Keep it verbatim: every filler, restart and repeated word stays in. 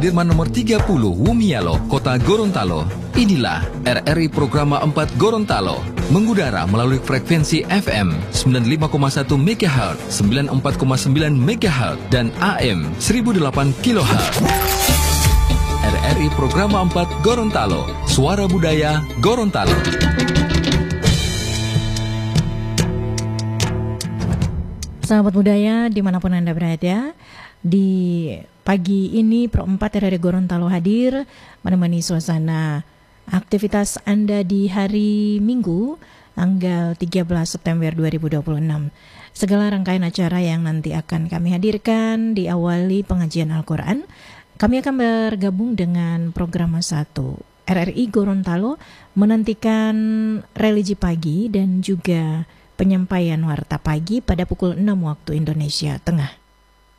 Dirman nomor tiga puluh Wumialo, Kota Gorontalo. Inilah R R I Programa empat Gorontalo, mengudara melalui frekuensi F M sembilan puluh lima koma satu megahertz, sembilan puluh empat koma sembilan megahertz, dan A M seribu delapan kilohertz. R R I Programa empat Gorontalo, suara budaya Gorontalo. Sahabat budaya dimanapun Anda berada, di pagi ini Pro empat R R I Gorontalo hadir menemani suasana aktivitas Anda di hari Minggu tanggal tiga belas September dua ribu dua puluh enam. Segala rangkaian acara yang nanti akan kami hadirkan diawali pengajian Al-Quran. Kami akan bergabung dengan program satu. R R I Gorontalo menantikan religi pagi dan juga penyampaian warta pagi pada pukul enam waktu Indonesia Tengah.